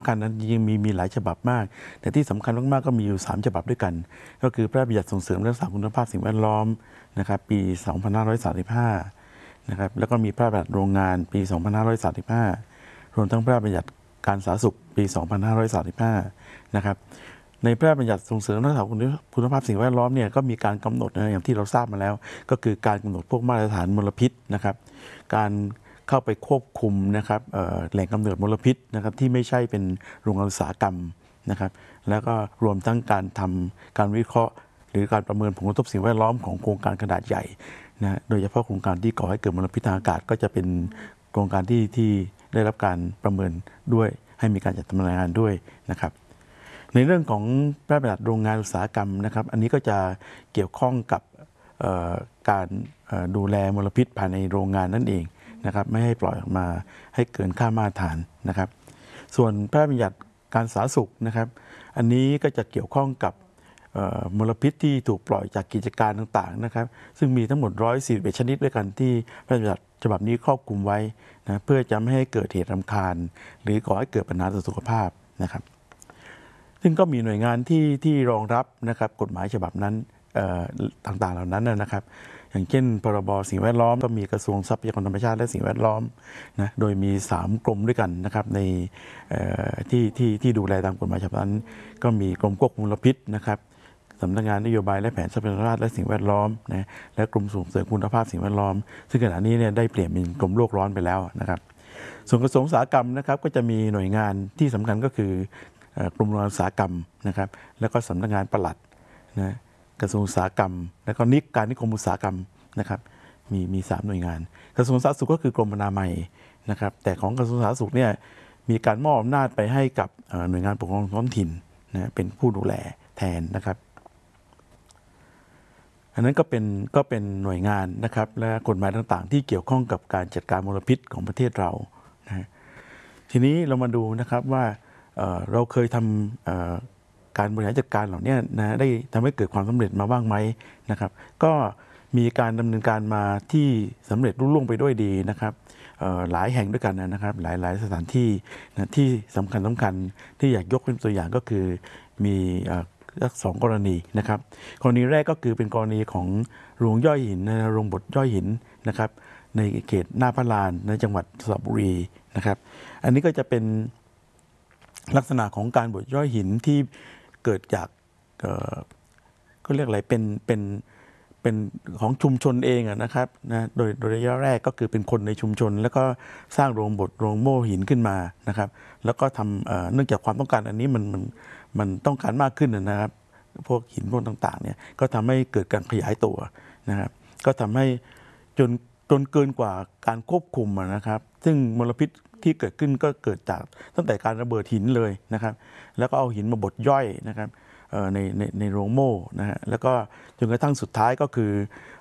การนั้นจริงๆมีหลายฉบับมากแต่ที่สำคัญมากๆก็มีอยู่3ฉบับด้วยกันก็คือพระราชบัญญัติส่งเสริมและรักษาคุณภาพสิ่งแวดล้อมนะครับปี2535นะครับแล้วก็มีพระราชบัญญัติโรงงานปี2535รวมทั้งพระราชบัญญัติการสาธารณสุขปี2535นะครับในพระราชบัญญัติส่งเสริมและรักษาคุณภาพสิ่งแวดล้อมเนี่ยก็มีการกำหนดนะอย่างที่เราทราบมาแล้วก็คือการกำหนดพวกมาตรฐานมลพิษนะครับการเข้าไปควบคุมนะครับแหล่งกำเนิดมลพิษนะครับที่ไม่ใช่เป็นโรงงานอุตสาหกรรมนะครับแล้วก็รวมทั้งการทำการวิเคราะห์หรือการประเมินผลกระทบสิ่งแวดล้อมของโครงการขนาดใหญ่นะโดยเฉพาะโครงการที่ก่อให้เกิดมลพิษทางอากาศก็จะเป็นโครงการที่ได้รับการประเมินด้วยให้มีการจัดทำรายงานด้วยนะครับในเรื่องของพระราชบัญญัติโรงงานอุตสาหกรรมนะครับอันนี้ก็จะเกี่ยวข้องกับการดูแลมลพิษภายในโรงงานนั่นเองนะครับไม่ให้ปล่อยออกมาให้เกินค่ามาตรฐานนะครับส่วนพระราชบัญญัติการสาธารณสุขนะครับอันนี้ก็จะเกี่ยวข้องกับมลพิษที่ถูกปล่อยจากกิจการต่างๆนะครับซึ่งมีทั้งหมด141ชนิดด้วยกันที่พระราชบัญญัติฉบับนี้ครอบคลุมไว้นะเพื่อจะไม่ให้เกิดเหตุรำคาญหรือก่อให้เกิดปัญหาต่อสุขภาพนะครับซึ่งก็มีหน่วยงานที่รองรับนะครับกฎหมายฉบับนั้นต่างๆเหล่านั้นนะครับอย่างเช่นพรบสิ่งแวดล้อมก็มีกระทรวงทรัพยากรธรรมชาติและสิ่งแวดล้อมนะโดยมี3กรมด้วยกันนะครับในที่ดูแลตามกฎหมายฉบับนั้นก็มีกรมควบคุมมลพิษนะครับสำนักงานนโยบายและแผนทรัพยากรธรรมชาติและสิ่งแวดล้อมนะและกรมส่งเสริมคุณภาพสิ่งแวดล้อมซึ่งขณะนี้เนี่ยได้เปลี่ยนเป็นกรมโลกร้อนไปแล้วนะครับส่วนกระทรวงอุตสาหกรรมนะครับก็จะมีหน่วยงานที่สำคัญก็คือกรมโรงงานอุตสาหกรรมนะครับแล้วก็สำนักงานปลัดนะกระทรวงอุตสาหกรรมแล้วก็นิคมอุตสาหกรรมนะครับมี3หน่วยงานกระทรวงสาธารณสุขก็คือกรมอนามัยนะครับแต่ของกระทรวงสาธารณสุขเนี่ยมีการมอบอำนาจไปให้กับหน่วยงานปกครองท้องถิ่นนะเป็นผู้ดูแลแทนนะครับอันนั้นก็เป็นหน่วยงานนะครับและกฎหมายต่างๆที่เกี่ยวข้องกับการจัดการมลพิษของประเทศเรานะทีนี้เรามาดูนะครับว่าเราเคยทำการบริหารจัดการเหล่านี้นะได้ทำให้เกิดความสำเร็จมาบ้างไหมนะครับก็มีการดำเนินการมาที่สำเร็จรุ่ล่วงไปด้วยดีนะครับหลายแห่งด้วยกันนะครับหลายสถานที่นะที่สำคัญที่อยากยกเป็นตัวอย่างก็คือมี2 กรณีนะครับกรณีแรกก็คือเป็นกรณีของโรงย่อยหินโรงบดย่อยหินนะครับในเขตหน้าพระลานในจังหวัดสระบุรีนะครับอันนี้ก็จะเป็นลักษณะของการบดย่อยหินที่เกิดจากก็เรียกอะไรเป็นของชุมชนเองนะครับนะโดยระยะแรกก็คือเป็นคนในชุมชนแล้วก็สร้างโรงบดโรงโม่หินขึ้นมานะครับแล้วก็ทำเนื่องจากความต้องการอันนี้มันต้องการมากขึ้นนะครับพวกหินพวกต่างๆเนี่ยก็ทำให้เกิดการขยายตัวนะครับก็ทำให้จนเกินกว่าการควบคุมนะครับซึ่งมลพิษที่เกิดขึ้นก็เกิดจากตั้งแต่การระเบิดหินเลยนะครับแล้วก็เอาหินมาบดย่อยนะครับในโรงโม่นะฮะแล้วก็จนกระทั่งสุดท้ายก็คือ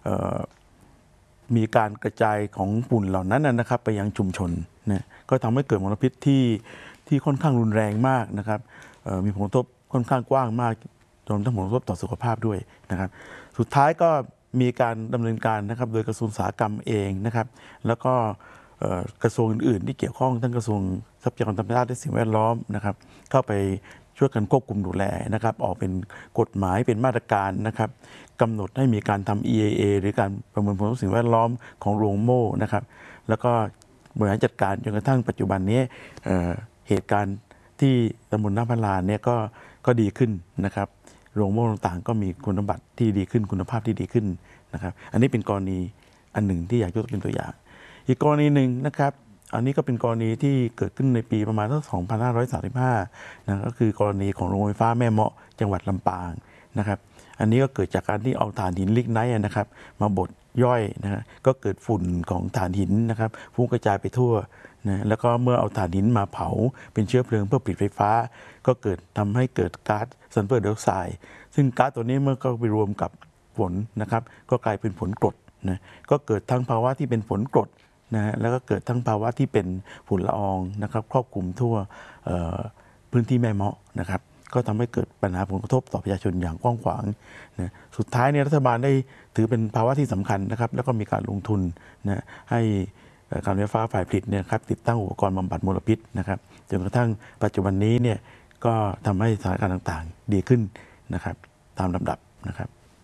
มีการกระจายของฝุ่นเหล่านั้นนะครับไปยังชุมชนนะก็ทำให้เกิดมลพิษที่ค่อนข้างรุนแรงมากนะครับมีผลกระทบค่อนข้างกว้างมากจนทั้งผลกระทบต่อสุขภาพด้วยนะครับสุดท้ายก็มีการดำเนินการนะครับโดยกระทรวงอุตสาหกรรมเองนะครับแล้วก็กระทรวงอื่นๆที่เกี่ยวข้องทั้งกระทรวงทรัพยากรธรรมชาติและสิ่งแวดล้อมนะครับเข้าไปช่วยกันควบคุมดูแลนะครับออกเป็นกฎหมายเป็นมาตรการนะครับกำหนดให้มีการทำ EIA หรือการประเมินผลสิ่งแวดล้อมของโรงโม่นะครับแล้วก็บริหารจัดการจนกระทั่งปัจจุบันนี้เหตุการณ์ที่ตำบลหน้าพระลานเนี่ยก็ดีขึ้นนะครับโรงโม่ต่างๆก็มีคุณสมบัติที่ดีขึ้นคุณภาพที่ดีขึ้นนะครับอันนี้เป็นกรณีอันหนึ่งที่อยากยกเป็นตัวอย่างอีกกรณีหนึ่งนะครับอันนี้ก็เป็นกรณีที่เกิดขึ้นในปีประมาณ2535นะก็คือกรณีของโรงไฟฟ้าแม่เมาะจังหวัดลำปางนะครับอันนี้ก็เกิดจากการที่เอาถ่านหินลิกไนท์นะครับมาบดย่อยนะฮะก็เกิดฝุ่นของถ่านหินนะครับฟุ้งกระจายไปทั่วนะแล้วก็เมื่อเอาถ่านหินมาเผาเป็นเชื้อเพลิงเพื่อผลิตไฟฟ้าก็ทำให้เกิดก๊าซซัลเฟอร์ไดออกไซด์ซึ่งก๊าซตัวนี้เมื่อก็ไปรวมกับฝนนะครับก็กลายเป็นฝนกรดนะก็เกิดทั้งภาวะที่เป็นฝนกรดนะแล้วก็เกิดทั้งภาวะที่เป็นฝุ่นละอองนะครับครอบคลุมทั่วพื้นที่แม่เมาะนะครับก็ทำให้เกิดปัญหาผลกระทบต่อประชาชนอย่างกว้างขวางนะสุดท้ายเนี่ยรัฐบาลได้ถือเป็นภาวะที่สำคัญนะครับแล้วก็มีการลงทุนนะให้การไฟฟ้าฝ่ายผลิตเนี่ยครับติดตั้งอุปกรณ์บำบัดมลพิษนะครับจนกระทั่งปัจจุบันนี้เนี่ยก็ทำให้สถานการณ์ต่างๆดีขึ้นนะครับตามลำดับนะครับ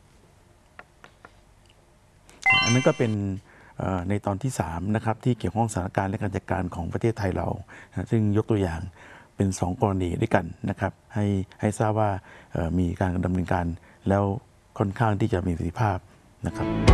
อันนั้นก็เป็นในตอนที่3นะครับที่เกี่ยวข้องสถานการณ์และการจัดการของประเทศไทยเราซึ่งยกตัวอย่างเป็น2กรณีด้วยกันนะครับให้ทราบว่ามีการดำเนินการแล้วค่อนข้างที่จะมีประสิทธิภาพนะครับ